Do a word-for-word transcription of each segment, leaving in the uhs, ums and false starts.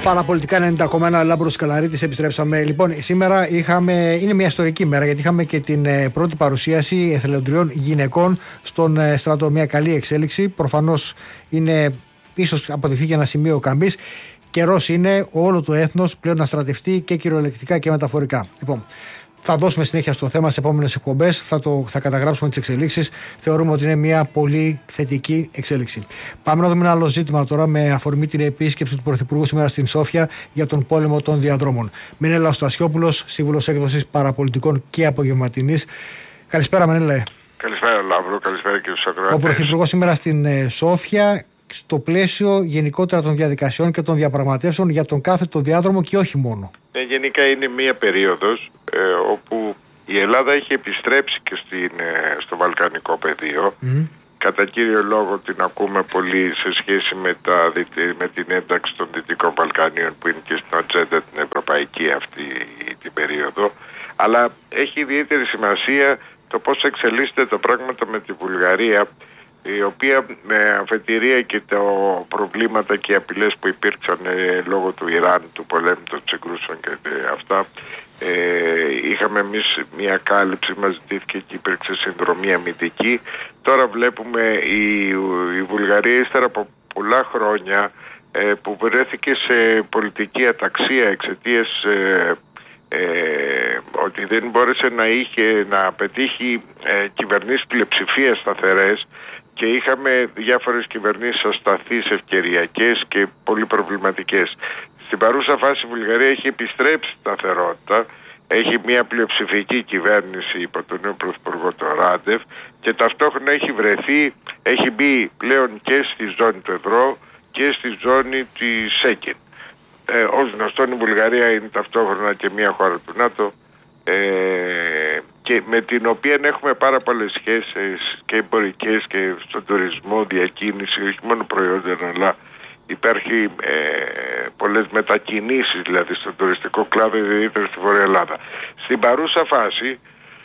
Παραπολιτικά ενενήντα κόμμα ένα, Λάμπρος Καλαρίτης, επιστρέψαμε. Λοιπόν, σήμερα είχαμε, είναι μια ιστορική μέρα, γιατί είχαμε και την ε, πρώτη παρουσίαση εθελοντριών γυναικών στον ε, στρατό. Μια καλή εξέλιξη. Προφανώς είναι, ίσως αποδειχθεί και ένα σημείο καμπής. Καιρός είναι όλο το έθνος πλέον να στρατευτεί και κυριολεκτικά και μεταφορικά. Λοιπόν, θα δώσουμε συνέχεια στο θέμα σε επόμενες εκπομπές. Θα, το, θα καταγράψουμε τις εξελίξεις. Θεωρούμε ότι είναι μια πολύ θετική εξέλιξη. Πάμε να δούμε ένα άλλο ζήτημα τώρα, με αφορμή την επίσκεψη του Πρωθυπουργού σήμερα στην Σόφια για τον πόλεμο των διαδρόμων. Μενέλαος Στασιόπουλος, σύμβουλος έκδοσης Παραπολιτικών και Απογευματινής. Καλησπέρα, Μενέλαε. Καλησπέρα, Λαύρο. Καλησπέρα και στους ακροατές. Ο Πρωθυπουργός σήμερα στην ε, Σόφια, στο πλαίσιο γενικότερα των διαδικασιών και των διαπραγματεύσεων για τον κάθετο διάδρομο και όχι μόνο. Ε, γενικά είναι μια περίοδος ε, όπου η Ελλάδα έχει επιστρέψει και στην, ε, στο βαλκανικό πεδίο. Mm. Κατά κύριο λόγο την ακούμε πολύ σε σχέση με, τα, με την ένταξη των Δυτικών Βαλκανίων, που είναι και στην ατζέντα την ευρωπαϊκή αυτή την περίοδο. Αλλά έχει ιδιαίτερη σημασία το πώς εξελίσσεται τα πράγματα με τη Βουλγαρία, η οποία με αφετηρία και τα προβλήματα και οι απειλές που υπήρξαν ε, λόγω του Ιράν, του πολέμου των συγκρούσεων και ε, αυτά, ε, είχαμε εμείς μια κάλυψη, μας ζητήθηκε και υπήρξε συνδρομή αμυντική. Τώρα βλέπουμε η, η Βουλγαρία ύστερα από πολλά χρόνια ε, που βρέθηκε σε πολιτική αταξία εξαιτίας ε, ε, ότι δεν μπόρεσε να, είχε, να πετύχει ε, κυβερνήσεις πλειοψηφίας σταθερές, και είχαμε διάφορες κυβερνήσεις ασταθείς, ευκαιριακές και πολύ προβληματικές. Στην παρούσα φάση η Βουλγαρία έχει επιστρέψει σταθερότητα, έχει μια πλειοψηφική κυβέρνηση υπό τον νέο Πρωθυπουργό τον Ράντεφ, και ταυτόχρονα έχει βρεθεί, έχει μπει πλέον και στη ζώνη του ευρώ και στη ζώνη της ΣΕΚΕΝ. Ε, ως γνωστόν η Βουλγαρία είναι ταυτόχρονα και μια χώρα του ΝΑΤΟ, Ε, και με την οποία έχουμε πάρα πολλές σχέσεις και εμπορικές και στον τουρισμό, διακίνηση, όχι μόνο προϊόντα, αλλά υπάρχει ε, πολλές μετακινήσεις δηλαδή στον τουριστικό κλάδο, ιδιαίτερα στη Βόρεια Ελλάδα. Στην παρούσα φάση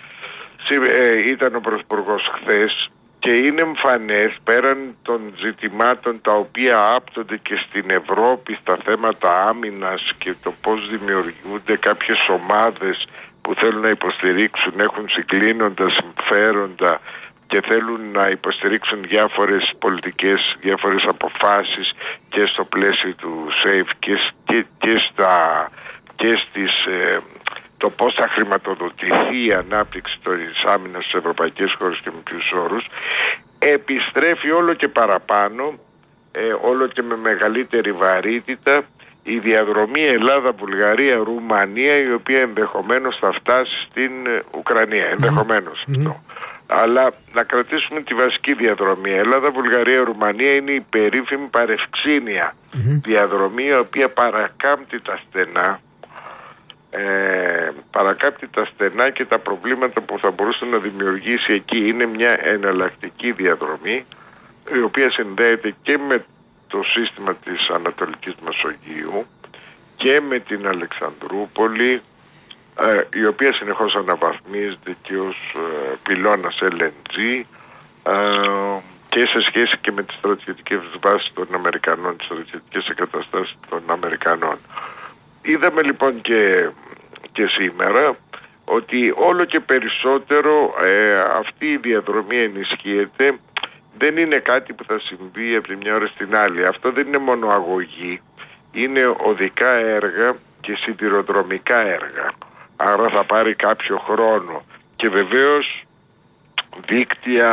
ε, ήταν ο Πρωθυπουργός χθες, και είναι εμφανές πέραν των ζητημάτων τα οποία άπτονται και στην Ευρώπη στα θέματα άμυνας και το πώς δημιουργούνται κάποιες ομάδες που θέλουν να υποστηρίξουν, έχουν συγκλίνοντα συμφέροντα και θέλουν να υποστηρίξουν διάφορες πολιτικές, διάφορες αποφάσεις και στο πλαίσιο του ΣΕΙΦ και, και, και, στα, και στις, ε, το πώς θα χρηματοδοτηθεί η ανάπτυξη της άμυνας στις ευρωπαϊκές χώρες και με ποιους όρους, επιστρέφει όλο και παραπάνω, ε, όλο και με μεγαλύτερη βαρύτητα η διαδρομή Ελλάδα-Βουλγαρία-Ρουμανία, η οποία ενδεχομένως θα φτάσει στην Ουκρανία. Ενδεχομένως mm-hmm. αυτό. Αλλά να κρατήσουμε τη βασική διαδρομή. Ελλάδα-Βουλγαρία-Ρουμανία είναι η περίφημη παρευξήνια mm-hmm. διαδρομή, η οποία παρακάμπτει τα στενά, ε, παρακάμπτει τα στενά και τα προβλήματα που θα μπορούσε να δημιουργήσει εκεί. Είναι μια εναλλακτική διαδρομή, η οποία συνδέεται και με το σύστημα της Ανατολικής Μεσογείου και με την Αλεξανδρούπολη, ε, η οποία συνεχώς αναβαθμίζεται και ως ε, πυλώνας ελ εν τζι, ε, και σε σχέση και με τις στρατιωτικές βάσεις των Αμερικανών, τις στρατιωτικές εγκαταστάσεις των Αμερικανών. Είδαμε λοιπόν και, και σήμερα ότι όλο και περισσότερο ε, αυτή η διαδρομή ενισχύεται. Δεν είναι κάτι που θα συμβεί από τη μια ώρα στην άλλη. Αυτό δεν είναι μόνο αγωγή. Είναι οδικά έργα και σιδηροδρομικά έργα. Άρα θα πάρει κάποιο χρόνο. Και βεβαίως δίκτυα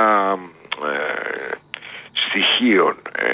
ε, στοιχείων, ε,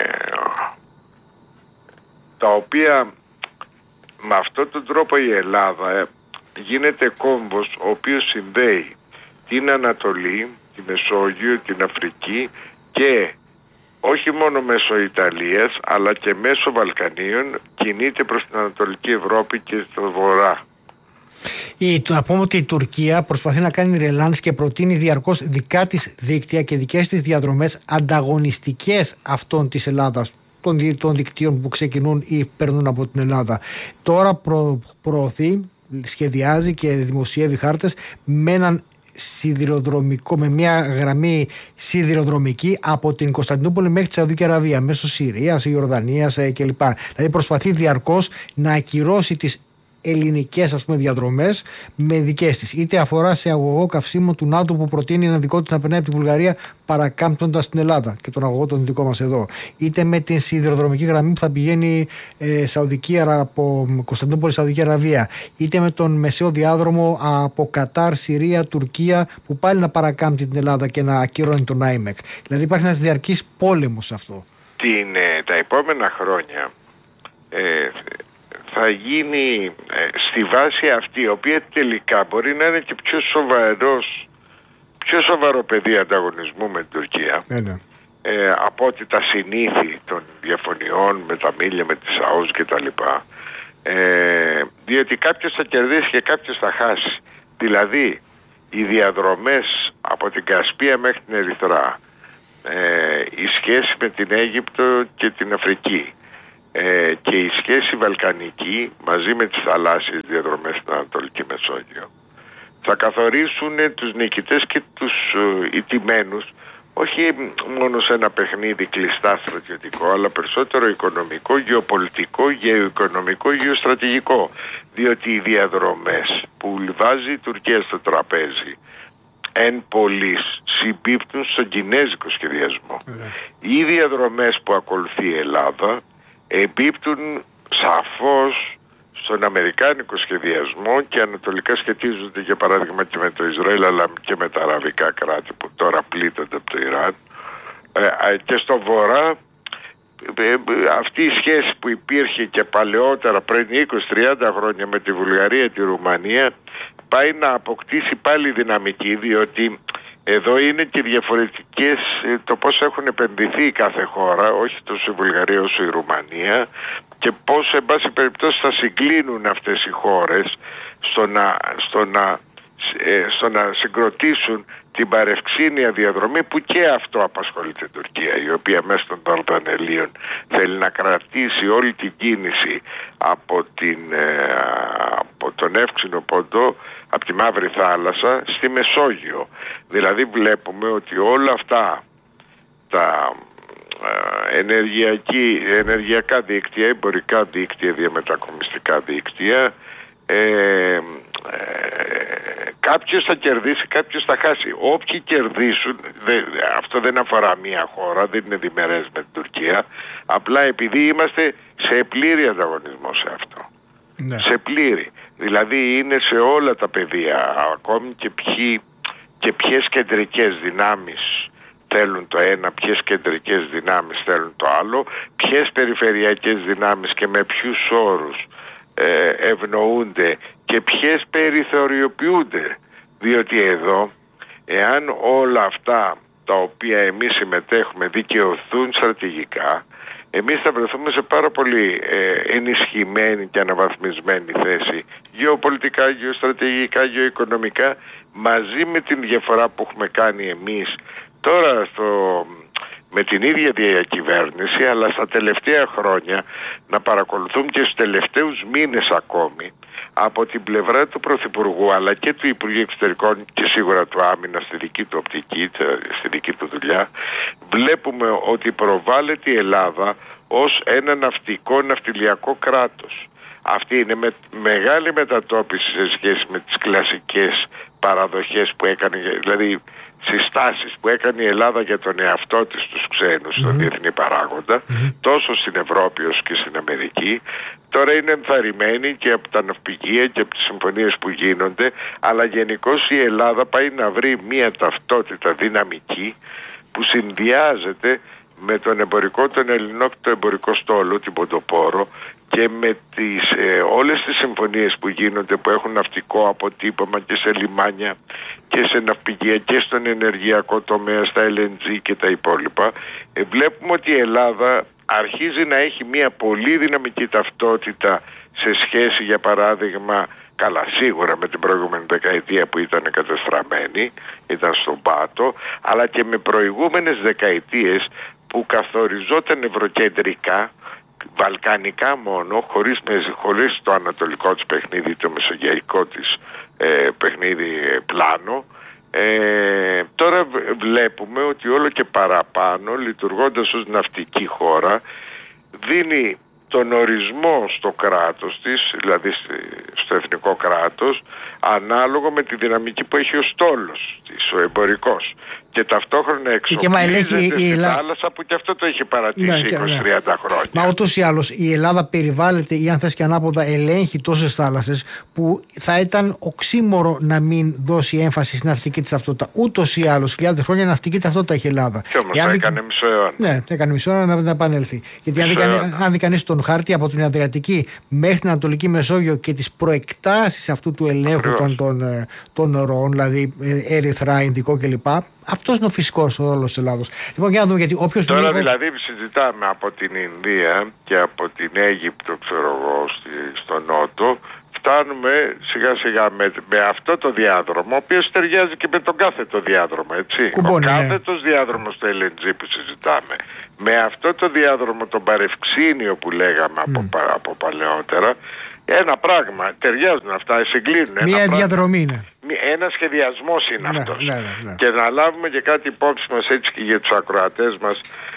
τα οποία με αυτόν τον τρόπο η Ελλάδα ε, γίνεται κόμβος, ο οποίος συνδέει την Ανατολή, τη Μεσόγειο, την Αφρική, και όχι μόνο μέσω Ιταλίας αλλά και μέσω Βαλκανίων κινείται προς την Ανατολική Ευρώπη και στο Βορρά. Η, να πούμε ότι η Τουρκία προσπαθεί να κάνει ρελάνς και προτείνει διαρκώς δικά της δίκτυα και δικές της διαδρομές ανταγωνιστικές αυτών της Ελλάδας, των, των δικτύων που ξεκινούν ή περνούν από την Ελλάδα. Τώρα προ, προωθεί, σχεδιάζει και δημοσιεύει χάρτες με έναν σιδηροδρομικό, με μια γραμμή σιδηροδρομική από την Κωνσταντινούπολη μέχρι τη Σαουδική Αραβία, μέσω Συρίας, Ιορδανίας κλπ. Δηλαδή προσπαθεί διαρκώς να ακυρώσει τις ελληνικές, ας πούμε, διαδρομές με δικές της. Είτε αφορά σε αγωγό καυσίμων του ΝΑΤΟ που προτείνει ένα δικό της να περνάει από τη Βουλγαρία παρακάμπτοντας την Ελλάδα και τον αγωγό τον δικό μας εδώ. Είτε με την σιδηροδρομική γραμμή που θα πηγαίνει ε, Σαουδική, από Κωνσταντινούπολη Σαουδική Αραβία. Είτε με τον μεσαίο διάδρομο από Κατάρ, Συρία, Τουρκία που πάλι να παρακάμπτει την Ελλάδα και να ακυρώνει τον άιμεκ. Δηλαδή υπάρχει ένας διαρκής πόλεμος σε αυτό. Την, ε, τα επόμενα χρόνια ε, θα γίνει ε, στη βάση αυτή, η οποία τελικά μπορεί να είναι και πιο σοβαρός, πιο σοβαρό πεδίο ανταγωνισμού με την Τουρκία, yeah. ε, από ότι τα συνήθη των διαφωνιών με τα Μίλια, με τις ΑΟΣ και τα λοιπά. Ε, διότι κάποιος θα κερδίσει και κάποιος θα χάσει. Δηλαδή οι διαδρομές από την Κασπία μέχρι την Ερυθρά, ε, η σχέση με την Αίγυπτο και την Αφρική, Ε, και η σχέση βαλκανική μαζί με τις θαλάσσιες διαδρομές στην Ανατολική Μεσόγειο θα καθορίσουν τους νικητές και τους ε, ηττημένους, όχι μόνο σε ένα παιχνίδι κλειστά στρατιωτικό, αλλά περισσότερο οικονομικό, γεωπολιτικό, γεωοικονομικό, γεωστρατηγικό, διότι οι διαδρομές που βάζει η Τουρκία στο τραπέζι εν πολλοίς συμπίπτουν στον κινέζικο σχεδιασμό. Mm. Οι διαδρομές που ακολουθεί η Ελλάδα εμπίπτουν σαφώς στον αμερικάνικο σχεδιασμό και ανατολικά σχετίζονται για παράδειγμα και με το Ισραήλ, αλλά και με τα αραβικά κράτη που τώρα πλήττονται από το Ιράν. Ε, και στο βορρά ε, αυτή η σχέση που υπήρχε και παλαιότερα πριν είκοσι με τριάντα χρόνια με τη Βουλγαρία, τη Ρουμανία, πάει να αποκτήσει πάλι δυναμική, διότι εδώ είναι και διαφορετικές το πώς έχουν επενδυθεί κάθε χώρα, όχι τόσο η Βουλγαρία όσο η Ρουμανία, και πώς εν πάση περιπτώσει θα συγκλίνουν αυτές οι χώρες στο να, στο να, ε, στο να συγκροτήσουν την παρευξήνια διαδρομή, που και αυτό απασχολεί την Τουρκία, η οποία μέσα των Δαρδανελίων θέλει να κρατήσει όλη την κίνηση από, την, ε, από τον Εύξηνο Πόντο, από τη Μαύρη Θάλασσα στη Μεσόγειο. Δηλαδή βλέπουμε ότι όλα αυτά τα ε, ενεργειακή, ενεργειακά δίκτυα, εμπορικά δίκτυα, διαμετακομιστικά δίκτυα, ε, ε, κάποιος θα κερδίσει, κάποιος θα χάσει. Όποιοι κερδίσουν, δε, αυτό δεν αφορά μία χώρα, δεν είναι διμερές με την Τουρκία, απλά επειδή είμαστε σε πλήρη ανταγωνισμό σε αυτό. Ναι. Σε πλήρη. Δηλαδή είναι σε όλα τα πεδία, ακόμη και, ποιοι, και ποιες κεντρικές δυνάμεις θέλουν το ένα, ποιες κεντρικές δυνάμεις θέλουν το άλλο, ποιες περιφερειακές δυνάμεις και με ποιους όρους ε, ευνοούνται και ποιες περιθωριοποιούνται. Διότι εδώ, εάν όλα αυτά τα οποία εμείς συμμετέχουμε δικαιωθούν στρατηγικά, εμείς θα βρεθούμε σε πάρα πολύ ε, ενισχυμένη και αναβαθμισμένη θέση γεωπολιτικά, γεωστρατηγικά, γεωοικονομικά, μαζί με την διαφορά που έχουμε κάνει εμείς τώρα στο, με την ίδια διακυβέρνηση, αλλά στα τελευταία χρόνια να παρακολουθούμε και στους τελευταίους μήνες ακόμη από την πλευρά του Πρωθυπουργού αλλά και του Υπουργείου Εξωτερικών και σίγουρα του Άμυνα στη δική του οπτική, στη δική του δουλειά, βλέπουμε ότι προβάλλεται η Ελλάδα ως ένα ναυτικό ναυτιλιακό κράτος. Αυτή είναι με μεγάλη μετατόπιση σε σχέση με τις κλασικές παραδοχές που έκανε, δηλαδή συστάσεις που έκανε η Ελλάδα για τον εαυτό της στους ξένους, mm-hmm. στον διεθνή παράγοντα, mm-hmm. τόσο στην Ευρώπη όσο και στην Αμερική. Τώρα είναι ενθαρρυμένη και από τα ναυπηγεία και από τις συμφωνίες που γίνονται, αλλά γενικώς η Ελλάδα πάει να βρει μια ταυτότητα δυναμική που συνδυάζεται με τον εμπορικό, τον ελληνικό και το εμπορικό στόλο, την Ποντοπόρο, και με τις, ε, όλες τις συμφωνίες που γίνονται, που έχουν ναυτικό αποτύπωμα και σε λιμάνια και σε ναυπηγεία και στον ενεργειακό τομέα, στα ελ εν τζι και τα υπόλοιπα, ε, βλέπουμε ότι η Ελλάδα αρχίζει να έχει μια πολύ δυναμική ταυτότητα σε σχέση, για παράδειγμα, καλά σίγουρα με την προηγούμενη δεκαετία που ήταν κατεστραμμένη, ήταν στον πάτο, αλλά και με προηγούμενες δεκαετίες που καθοριζόταν ευρωκεντρικά, βαλκανικά μόνο, χωρίς, χωρίς το ανατολικό της παιχνίδι, το μεσογειακό της ε, παιχνίδι ε, πλάνο, Ε, τώρα βλέπουμε ότι όλο και παραπάνω, λειτουργώντας ως ναυτική χώρα, δίνει τον ορισμό στο κράτος της, δηλαδή στο εθνικό κράτος, ανάλογο με τη δυναμική που έχει ο στόλος της, ο εμπορικός. Και ταυτόχρονα εξοπλίζεται η, στη η Ελλά... θάλασσα που και αυτό το έχει παρατήσει ναι, είκοσι με τριάντα χρόνια. Μα ούτως ή άλλως η Ελλάδα περιβάλλεται ή αν θες και ανάποδα ελέγχει τόσες θάλασσες που θα ήταν οξύμορο να μην δώσει έμφαση στην ναυτική της ταυτότητα. Ούτως ή άλλως χιλιάδες χρόνια ναυτική ταυτότητα έχει η Ελλάδα. Και όμως θα έκανε δι... μισό αιώνα. Ναι, έκανε μισό αιώνα να, να επανέλθει. Γιατί αν δει, κανεί, αν δει κανείς τον χάρτη από την Αδριατική μέχρι την Ανατολική Μεσόγειο και τις προεκτάσεις αυτού του ελέγχου των, των, των ροών, δηλαδή Ερυθρά, Ινδικό κλπ. Αυτός είναι ο φυσικός ο ρόλος της Ελλάδος. Λοιπόν, για να δούμε, γιατί όποιος τώρα λέει... δηλαδή συζητάμε από την Ινδία και από την Αίγυπτο, ξέρω εγώ, στο νότο, φτάνουμε σιγά σιγά με, με αυτό το διάδρομο, ο οποίος ταιριάζει και με τον κάθετο διάδρομο, έτσι. Κουμπώνει, ο κάθετος ναι. διάδρομος του ελ εν τζι που συζητάμε, με αυτό το διάδρομο τον παρευξήνιο που λέγαμε mm. από, από παλαιότερα, ένα πράγμα, ταιριάζουν αυτά, συγκλίνουν. Μία ένα διαδρομή είναι. Ένα σχεδιασμός είναι ναι, αυτός. Ναι, ναι, ναι. Και να λάβουμε και κάτι υπόψη μας, έτσι και για τους ακροατές μας,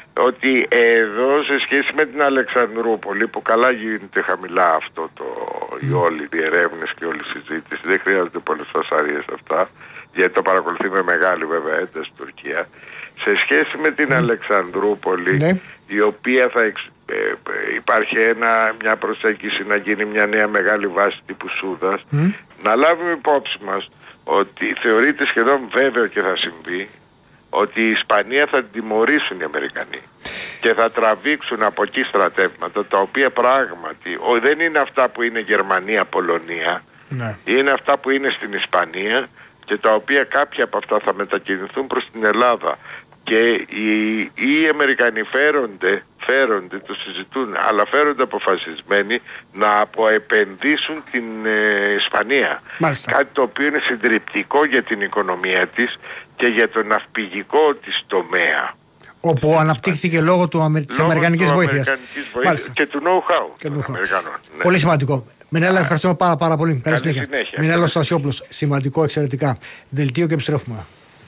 ότι εδώ σε σχέση με την Αλεξανδρούπολη, που καλά γίνεται χαμηλά αυτό το, mm. οι όλοι οι διερεύνες και όλη η συζήτηση, δεν χρειάζονται πολλές φασαρίες αυτά, γιατί το παρακολουθεί με μεγάλη βέβαια ένταση Τουρκία, σε σχέση με την mm. Αλεξανδρούπολη, ναι. η οποία θα εξ, ε, υπάρχει ένα, μια προσέγγιση να γίνει μια νέα μεγάλη βάση τύπου Σούδας, mm. να λάβουμε υπόψη μας ότι θεωρείται σχεδόν βέβαιο και θα συμβεί ότι η Ισπανία θα την τιμωρήσουν οι Αμερικανοί και θα τραβήξουν από εκεί στρατεύματα, τα οποία πράγματι ο, δεν είναι αυτά που είναι Γερμανία, Πολωνία, ναι. είναι αυτά που είναι στην Ισπανία και τα οποία κάποια από αυτά θα μετακινηθούν προς την Ελλάδα. Και οι, οι Αμερικανοί φέρονται, φέρονται, το συζητούν, αλλά φέρονται αποφασισμένοι να αποεπενδύσουν την ε, Ισπανία. Μάλιστα. Κάτι το οποίο είναι συντριπτικό για την οικονομία της και για το ναυπηγικό της τομέα. Όπου αναπτύχθηκε λόγω του Αμε... της Αμερικανικής βοήθειας. βοήθειας και του know-how και των Αμερικανών. Ναι. Πολύ σημαντικό. Μενέλα, ευχαριστούμε πάρα, πάρα πολύ. Καλή συνέχεια. Μενέλα Στασιόπουλος, σημαντικό εξαιρετικά. Δελτίο και επιστρέφουμε.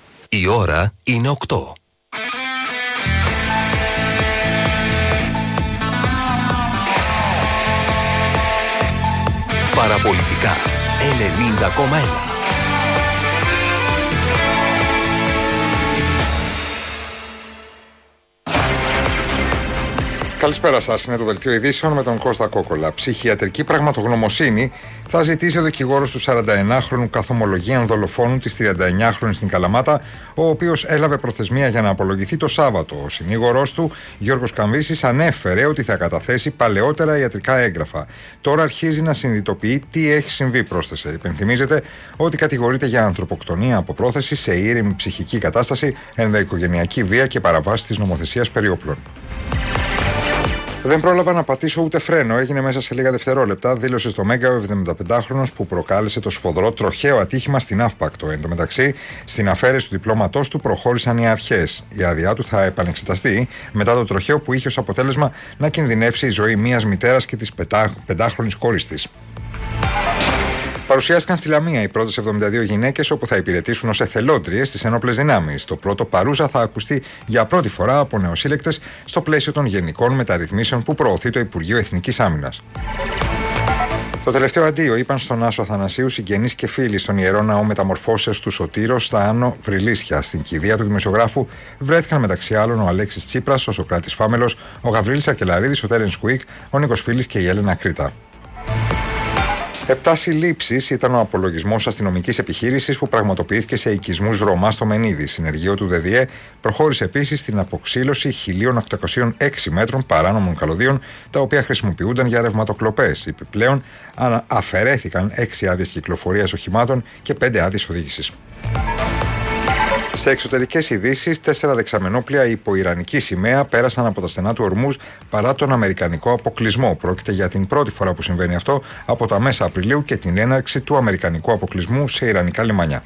Η ώρα είναι οκτώ. Παραπολιτικά ενενήντα κόμμα ένα. Καλησπέρα σας. Είναι το Δελτίο Ειδήσεων με τον Κώστα Κόκολα. Ψυχιατρική πραγματογνωμοσύνη θα ζητήσει ο δικηγόρος του σαρανταενάχρονου καθομολογίαν δολοφόνου της τριανταεννιάχρονης στην Καλαμάτα, ο οποίος έλαβε προθεσμία για να απολογηθεί το Σάββατο. Ο συνήγορός του, Γιώργος Καμβίσης, ανέφερε ότι θα καταθέσει παλαιότερα ιατρικά έγγραφα. Τώρα αρχίζει να συνειδητοποιεί τι έχει συμβεί, πρόσθεσε. Υπενθυμίζεται ότι κατηγορείται για ανθρωποκτονία από πρόθεση σε ήρεμη ψυχική κατάσταση, ενδοοικογενειακή βία και παραβάση της νομοθεσίας περί όπλων. Δεν πρόλαβα να πατήσω ούτε φρένο, έγινε μέσα σε λίγα δευτερόλεπτα, δήλωσε στο Μέγκα ο εβδομηνταπεντάχρονος που προκάλεσε το σφοδρό τροχαίο ατύχημα στην Αύπακτο. Εν τω μεταξύ, στην αφαίρεση του διπλώματός του προχώρησαν οι αρχές. Η άδειά του θα επανεξεταστεί μετά το τροχαίο που είχε ως αποτέλεσμα να κινδυνεύσει η ζωή μιας μητέρας και της πεντάχρονης κόρης της. Παρουσιάστηκαν στη Λαμία οι πρώτες εβδομήντα δύο γυναίκες, όπου θα υπηρετήσουν ως εθελόντριες στις ενόπλες δυνάμεις. Το πρώτο παρούσα θα ακουστεί για πρώτη φορά από νεοσύλλεκτες στο πλαίσιο των γενικών μεταρρυθμίσεων που προωθεί το Υπουργείο Εθνικής Άμυνας. Το τελευταίο αντίο είπαν στον Άσο Αθανασίου συγγενείς και φίλοι στον Ιερό Ναό Μεταμορφώσεως του Σωτήρος στα Άνω Βρυλίσια. Στην κηδεία του δημοσιογράφου βρέθηκαν μεταξύ άλλων ο Αλέξης Τσίπρας, ο Σωκράτης Φάμελος, ο Γαβρίλης Ακελαρίδης, ο Τέρενς Κουίκ, ο Νίκος Φίλης και η Έλενα Κρήτα. Επτά συλλήψεις ήταν ο απολογισμός αστυνομικής επιχείρησης που πραγματοποιήθηκε σε οικισμούς Ρωμά στο Μενίδη. Συνεργείο του ΔΔΕ προχώρησε επίσης στην αποξήλωση χίλια οκτακόσια έξι μέτρων παράνομων καλωδίων, τα οποία χρησιμοποιούνταν για ρευματοκλοπές. Επιπλέον αφαιρέθηκαν έξι άδειες κυκλοφορίας οχημάτων και πέντε άδειες οδήγησης. Σε εξωτερικές ειδήσεις, τέσσερα δεξαμενόπλια υπό ιρανική σημαία πέρασαν από τα στενά του Ορμούζ παρά τον αμερικανικό αποκλεισμό. Πρόκειται για την πρώτη φορά που συμβαίνει αυτό από τα μέσα Απριλίου και την έναρξη του αμερικανικού αποκλεισμού σε ιρανικά λιμάνια.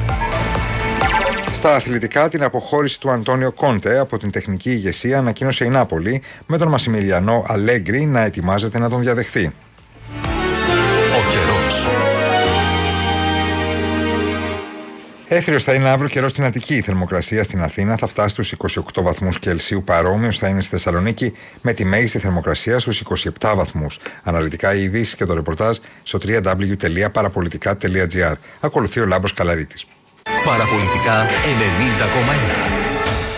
Στα αθλητικά, την αποχώρηση του Αντώνιο Κόντε από την τεχνική ηγεσία ανακοίνωσε η Νάπολη, με τον Μασιμιλιανό Αλέγκρι να ετοιμάζεται να τον διαδεχθεί. Ο καιρός. Έθριος θα είναι αύριο καιρό στην Αττική. Η θερμοκρασία στην Αθήνα θα φτάσει στους είκοσι οκτώ βαθμούς Κελσίου. Παρόμοιος θα είναι στη Θεσσαλονίκη με τη μέγιστη θερμοκρασία στους είκοσι επτά βαθμούς. Αναλυτικά οι ειδήσεις και το ρεπορτάζ στο double-u double-u double-u τελεία παραπολιτικά τελεία τζι άρ. Ακολουθεί ο Λάμπρος Καλαρίτης. Παραπολιτικά ενενήντα κόμμα ένα.